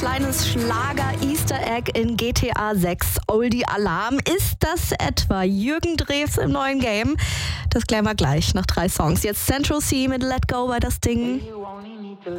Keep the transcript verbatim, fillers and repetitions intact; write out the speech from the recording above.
kleines Schlager-Easter Egg in G T A sechs Oldie Alarm. Ist das etwa Jürgen Drews im neuen Game? Das klären wir gleich nach drei Songs. Jetzt Central C mit Let Go bei das Ding.